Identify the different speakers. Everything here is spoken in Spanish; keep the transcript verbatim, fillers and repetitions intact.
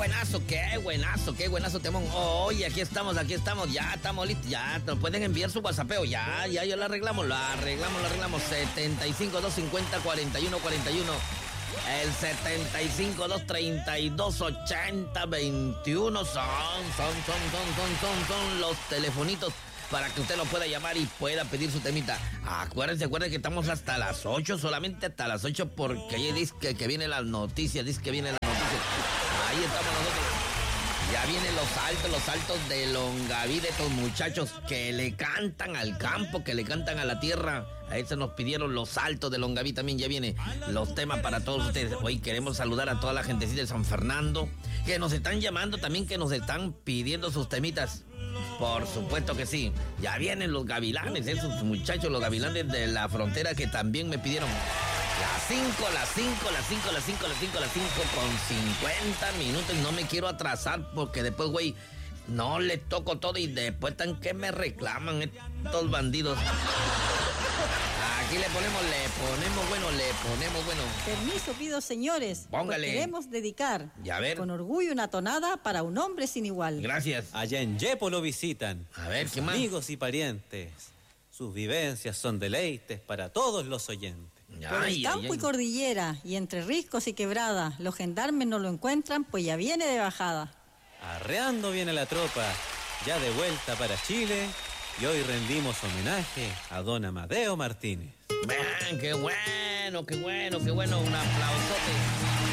Speaker 1: buenazo, qué buenazo, qué buenazo temón. Oye, aquí estamos, aquí estamos, ya estamos listos, ya nos pueden enviar su WhatsAppeo, ya, ya, ya lo arreglamos, lo arreglamos, lo arreglamos. setenta y cinco, doscientos cincuenta, cuarenta y uno cuarenta y uno. El setenta y cinco, doscientos treinta y dos, ochenta, veintiuno son, son, son, son, son, son, son los telefonitos para que usted lo pueda llamar y pueda pedir su temita. Acuérdense, acuérdense que estamos hasta las ocho, solamente hasta las ocho, porque ahí dice que, que vienen las noticias, dice que vienen las noticias. Ahí estamos nosotros. Ya vienen los saltos, los saltos de Longaví, de estos muchachos que le cantan al campo, que le cantan a la tierra. A eso nos pidieron los saltos de Longaví, también ya vienen los temas para todos ustedes. Hoy queremos saludar a toda la gentecita de San Fernando, que nos están llamando también, que nos están pidiendo sus temitas. Por supuesto que sí. Ya vienen los gavilanes, esos muchachos, los gavilanes de la frontera que también me pidieron. Las cinco, las cinco, las cinco, las cinco, las cinco, las cinco con cincuenta minutos. No me quiero atrasar porque después, güey, no le toco todo y después tan que me reclaman estos bandidos. Aquí le ponemos, le ponemos bueno, le ponemos bueno.
Speaker 2: Permiso pido, señores.
Speaker 1: Póngale.
Speaker 2: Queremos dedicar
Speaker 1: Ya ver.
Speaker 2: con orgullo una tonada para un hombre sin igual.
Speaker 1: Gracias.
Speaker 3: Allá en Yepo lo visitan.
Speaker 1: A ver, ¿qué más?
Speaker 3: Amigos y parientes. Sus vivencias son deleites para todos los oyentes.
Speaker 2: Por
Speaker 1: Ay,
Speaker 2: el campo
Speaker 1: ay, ay.
Speaker 2: y cordillera y entre riscos y quebradas, los gendarmes no lo encuentran, pues ya viene de bajada.
Speaker 3: Arreando viene la tropa, ya de vuelta para Chile, y hoy rendimos homenaje a don Amadeo Martínez.
Speaker 1: Man, qué bueno, qué bueno, qué bueno. Un aplausote.